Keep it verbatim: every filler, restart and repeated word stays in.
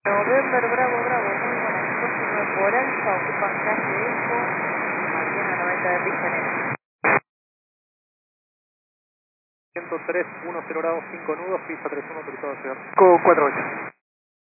November, Bravo, Bravo, muy buenas. Continúa por Alfa, ocupan calle Eco, máquina noventa de pista. ciento tres, uno cero grados, cinco nudos, pista treinta y uno, autorizado a llegar. Co cuarenta y ocho.